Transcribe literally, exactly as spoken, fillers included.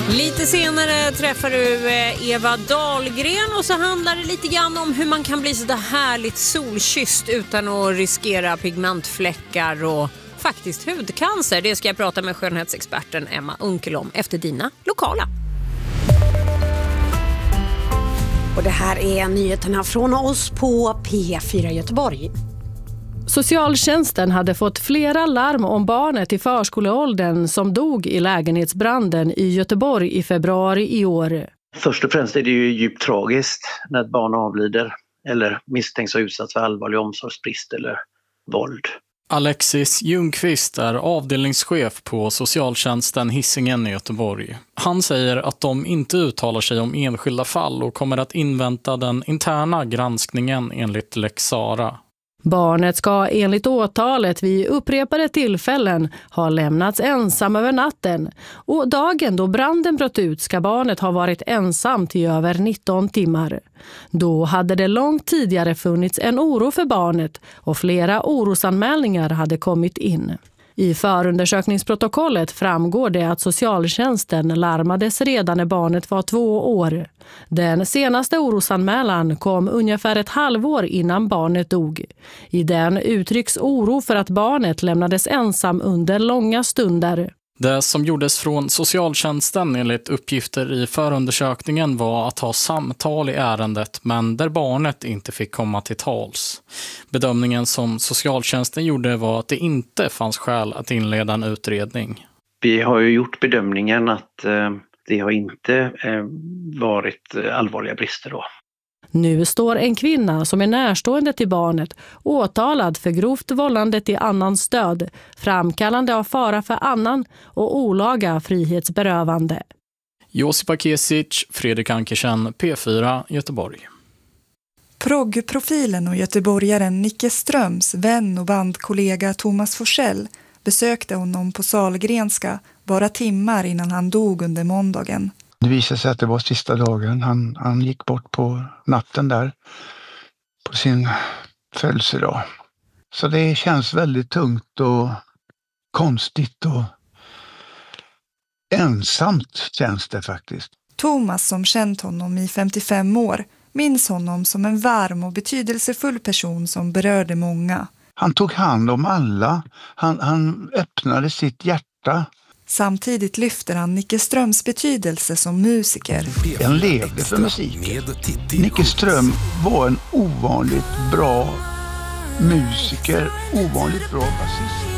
Lite senare träffar du Eva Dahlgren och så handlar det lite grann om hur man kan bli så där härligt solkysst utan att riskera pigmentfläckar och faktiskt hudcancer. Det ska jag prata med skönhetsexperten Emma Unkel om efter dina lokala. Och det här är nyheterna från oss på P fyra Göteborg. Socialtjänsten hade fått flera larm om barnet i förskoleåldern som dog i lägenhetsbranden i Göteborg i februari i år. Först och främst är det ju djupt tragiskt när ett barn avlider eller misstänks ha utsatts för allvarlig omsorgsbrist eller våld. Alexis Ljungqvist är avdelningschef på socialtjänsten Hisingen i Göteborg. Han säger att de inte uttalar sig om enskilda fall och kommer att invänta den interna granskningen enligt Lex Sara. Barnet ska enligt åtalet vid upprepade tillfällen ha lämnats ensam över natten och dagen då branden bröt ut ska barnet ha varit ensamt i över nitton timmar. Då hade det långt tidigare funnits en oro för barnet och flera orosanmälningar hade kommit in. I förundersökningsprotokollet framgår det att socialtjänsten larmades redan när barnet var två år. Den senaste orosanmälan kom ungefär ett halvår innan barnet dog. I den uttrycks oro för att barnet lämnades ensam under långa stunder. Det som gjordes från socialtjänsten enligt uppgifter i förundersökningen var att ha samtal i ärendet men där barnet inte fick komma till tals. Bedömningen som socialtjänsten gjorde var att det inte fanns skäl att inleda en utredning. Vi har ju gjort bedömningen att eh, det har inte eh, varit allvarliga brister då. Nu står en kvinna som är närstående till barnet åtalad för grovt vållande till annans död, framkallande av fara för annan och olaga frihetsberövande. Josipa Kesic, Fredrik Ankersen, P fyra, Göteborg. Proggprofilen och göteborgaren Nicke Ströms vän och bandkollega Thomas Forsell besökte honom på Sahlgrenska bara timmar innan han dog under måndagen. Det visade sig att det var sista dagen. Han, han gick bort på natten där på sin födelsedag. Så det känns väldigt tungt och konstigt och ensamt känns det faktiskt. Thomas, som känt honom i femtiofem år, minns honom som en varm och betydelsefull person som berörde många. Han tog hand om alla. Han, han öppnade sitt hjärta. Samtidigt lyfter han Nicke Ströms betydelse som musiker. Han levde för musiken. Nicke Ström var en ovanligt bra musiker, ovanligt bra basist.